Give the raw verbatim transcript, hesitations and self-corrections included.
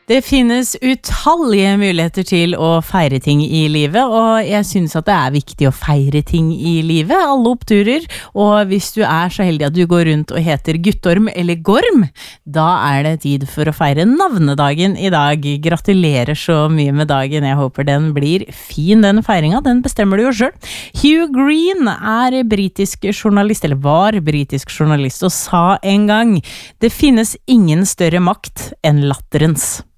Det finnes utallige muligheter til å feire ting i livet, og jeg synes at det er viktig å feire ting i livet, alle oppturer, og hvis du er så heldig at du går rundt og heter Guttorm eller Gorm, da er det tid for å feire navnedagen i dag. Gratulerer så mye med dagen, jeg håper den blir fin, den feiringen, den bestemmer du jo selv. Hugh Green er britisk journalist, eller var britisk journalist, og sa en gang, det finnes ingen større makt enn latterens.